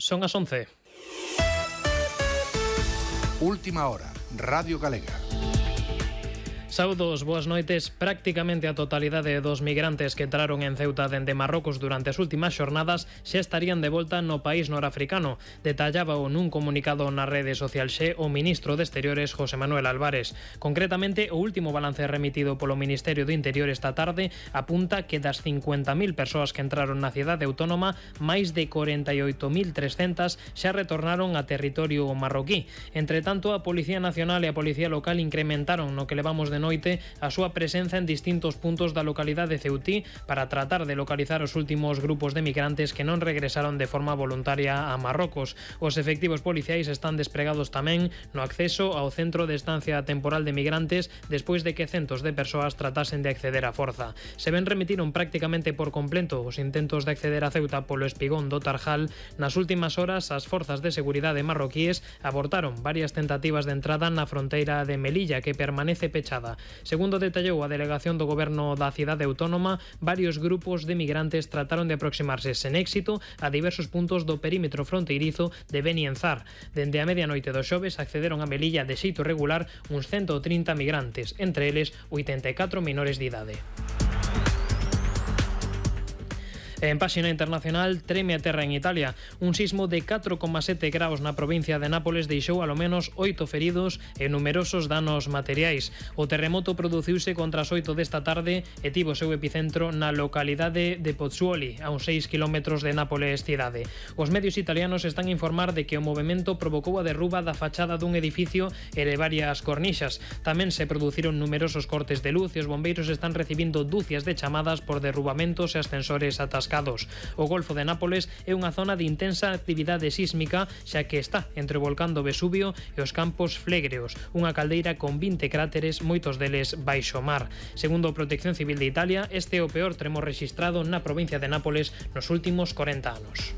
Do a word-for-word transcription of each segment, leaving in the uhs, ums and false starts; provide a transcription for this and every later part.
Son as once. Última hora, Radio Galega. Saudos, boas noites. Prácticamente a totalidade dos migrantes que entraron en Ceuta dende Marrocos durante as últimas xornadas xa estarían de volta no país norafricano. Detallábao nun comunicado na rede social Xe o ministro de Exteriores José Manuel Álvarez. Concretamente, o último balance remitido polo Ministerio do Interior esta tarde apunta que das cincuenta mil persoas que entraron na cidade autónoma, máis de corenta e oito mil trescentas xa retornaron a territorio marroquí. Entre tanto, a Policía Nacional e a Policía Local incrementaron no que levamos de noite a súa presenza en distintos puntos da localidade ceutí para tratar de localizar os últimos grupos de migrantes que non regresaron de forma voluntaria a Marrocos. Os efectivos policiais están despregados tamén no acceso ao centro de estancia temporal de migrantes despois de que centos de persoas tratasen de acceder á forza. Se ben remitiron prácticamente por completo os intentos de acceder a Ceuta polo espigón do Tarjal, nas últimas horas as forzas de seguridade marroquíes abortaron varias tentativas de entrada na fronteira de Melilla, que permanece pechada. Segundo detallou a delegación do goberno da cidade autónoma, varios grupos de migrantes trataron de aproximarse sen éxito a diversos puntos do perímetro fronteirizo de Beni Enzar. Dende a medianoite do xoves accederon a Melilla de xeito regular uns ciento trinta migrantes, entre eles oitenta e catro menores de idade. En páxina internacional, treme a terra en Italia. Un sismo de catro coma sete graus na provincia de Nápoles deixou alo menos oito feridos e numerosos danos materiais. O terremoto produciuse contra as oito desta tarde e tivo seu epicentro na localidade de Pozzuoli, a uns seis kilómetros de Nápoles cidade. Os medios italianos están a informar de que o movemento provocou a derruba da fachada dun edificio e de varias cornixas. Tamén se produciron numerosos cortes de luz e os bombeiros están recibindo ducias de chamadas por derrubamentos e ascensores atascados. O Golfo de Nápoles é unha zona de intensa actividade sísmica, xa que está entre o volcán do Vesubio e os Campos Flegreos, unha caldeira con vinte cráteres, moitos deles baixo mar. Segundo a Protección Civil de Italia, este é o peor tremor rexistrado na provincia de Nápoles nos últimos corenta anos.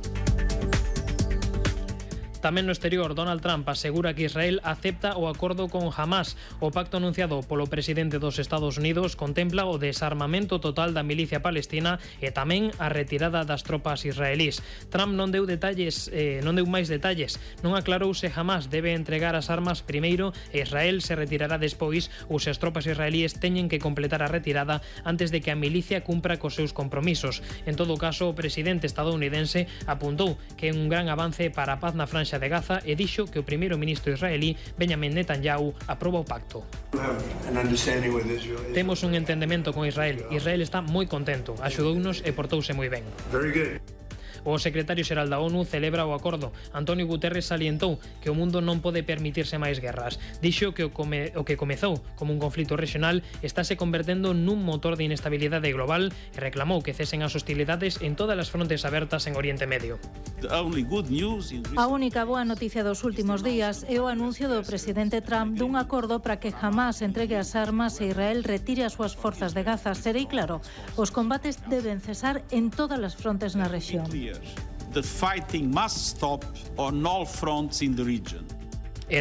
Tamén no exterior, Donald Trump asegura que Israel acepta o acordo con Hamas. O pacto anunciado polo presidente dos Estados Unidos contempla o desarmamento total da milicia palestina e tamén a retirada das tropas israelís. Trump non deu detalles, eh, non deu máis detalles. Non aclarou se Hamas debe entregar as armas primeiro e Israel se retirará despois ou se as tropas israelíes teñen que completar a retirada antes de que a milicia cumpra cos seus compromisos. En todo caso, o presidente estadounidense apuntou que é un gran avance para a paz na Franxa de Gaza e dixo que o primeiro ministro israelí, Benjamin Netanyahu, aproba o pacto. Temos un entendemento con Israel. Israel está moi contento, axudounos e portouse moi ben. O secretario xeral da ONU celebra o acordo. Antonio Guterres salientou que o mundo non pode permitirse máis guerras. Dixo que o, come, o que comezou como un conflito regional estáse convertendo nun motor de inestabilidade global e reclamou que cesen as hostilidades en todas as frontes abertas en Oriente Medio. A única boa noticia dos últimos días é o anuncio do presidente Trump dun acordo para que jamás entregue as armas e Israel retire as súas forzas de Gaza. Serei claro, os combates deben cesar en todas as frontes na rexión. The fighting must stop on all fronts in the region.